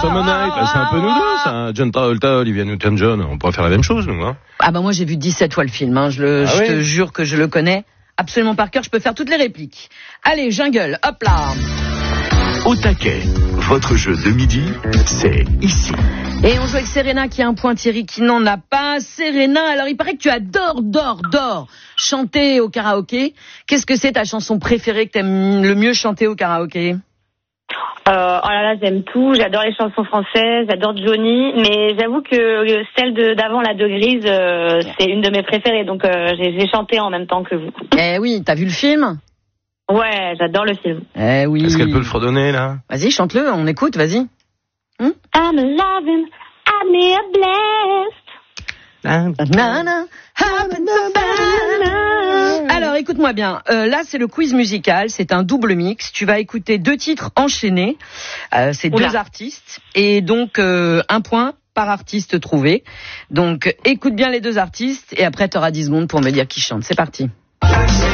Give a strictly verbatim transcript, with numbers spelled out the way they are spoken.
Summer Night, bah, c'est un peu nous deux, ça. John Travolta, Olivia Newton-John, on pourrait faire la même chose, nous, hein. Ah bah moi j'ai vu dix-sept fois le film, hein. je, le, Ah je oui. te jure que je le connais absolument par cœur, je peux faire toutes les répliques. Allez, jungle, hop là. Au taquet, votre jeu de midi, c'est ici. Et on joue avec Serena qui a un point, Thierry qui n'en a pas. Serena, alors il paraît que tu adores, dors, dors chanter au karaoké. Qu'est-ce que c'est ta chanson préférée que t'aimes le mieux chanter au karaoké? Euh, oh là là, j'aime tout. J'adore les chansons françaises, j'adore Johnny, mais j'avoue que celle de, d'avant, la de Grise, euh, c'est une de mes préférées, donc euh, j'ai, j'ai chanté en même temps que vous. Eh oui, t'as vu le film? Ouais, j'adore le film. Eh oui. Est-ce qu'elle peut le fredonner, là? Vas-y, chante-le, on écoute, vas-y. Hmm? I'm loving, I'm near blessed. Nana, happen so fast. Alors, écoute-moi bien. Euh, là, c'est le quiz musical. C'est un double mix. Tu vas écouter deux titres enchaînés. Euh, c'est Oula. deux artistes. Et donc, euh, un point par artiste trouvé. Donc, écoute bien les deux artistes. Et après, tu auras dix secondes pour me dire qui chante. C'est parti.